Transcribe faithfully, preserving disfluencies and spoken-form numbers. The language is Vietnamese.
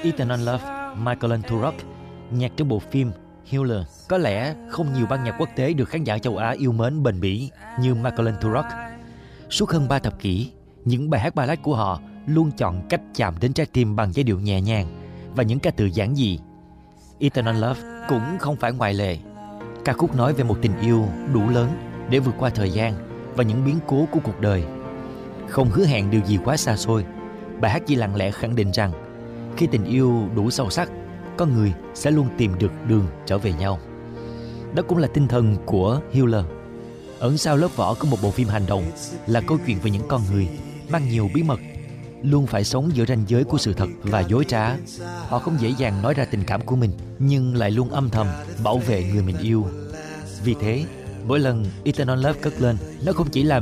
Eternal Love, Michael Turok, nhạc trong bộ phim Healer. Có lẽ không nhiều ban nhạc quốc tế được khán giả châu Á yêu mến bền bỉ như Michael Turok. Suốt hơn ba thập kỷ, những bài hát ballad của họ luôn chọn cách chạm đến trái tim bằng giai điệu nhẹ nhàng và những ca từ giản dị. Eternal Love cũng không phải ngoại lệ. Ca khúc nói về một tình yêu đủ lớn để vượt qua thời gian và những biến cố của cuộc đời. Không hứa hẹn điều gì quá xa xôi, bài hát chỉ lặng lẽ khẳng định rằng khi tình yêu đủ sâu sắc, con người sẽ luôn tìm được đường trở về nhau. Đó cũng là tinh thần của Healer. Ẩn sau lớp vỏ của một bộ phim hành động là câu chuyện về những con người mang nhiều bí mật, luôn phải sống giữa ranh giới của sự thật và dối trá. Họ không dễ dàng nói ra tình cảm của mình, nhưng lại luôn âm thầm bảo vệ người mình yêu. Vì thế, mỗi lần Eternal Love cất lên, nó không chỉ làm